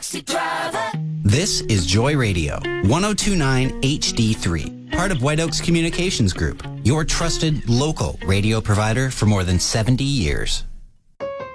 backseat driver. This is Joy Radio, 1029 HD3, part of White Oaks Communications Group, your trusted local radio provider for more than 70 years.